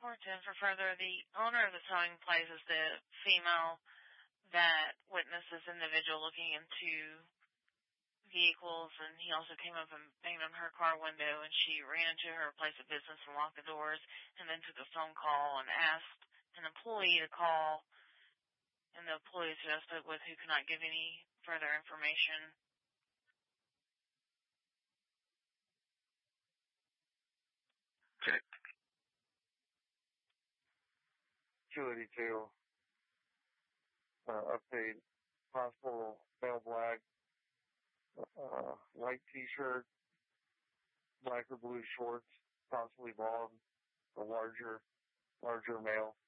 Report 10 for further. The owner of the towing place is the female that witnessed this individual looking into vehicles, and he also came up and banged on her car window, and she ran into her place of business and locked the doors, and then took a phone call and asked an employee to call, and the employees who I spoke with who could not give any further information. Okay. Utility detail. Update. Possible male black. White t-shirt. Black or blue shorts. Possibly bald. A larger male.